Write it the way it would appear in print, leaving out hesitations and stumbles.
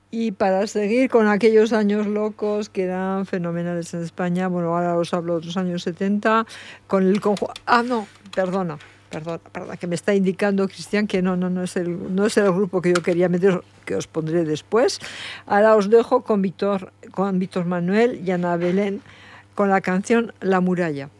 Y para seguir con aquellos años locos que eran fenomenales en España, bueno, ahora os hablo de los años 70, con el conjunto... Ah, no, perdona, que me está indicando Cristian que no es el grupo que yo quería meter, que os pondré después. Ahora os dejo con Víctor Manuel y Ana Belén, con la canción La Muralla.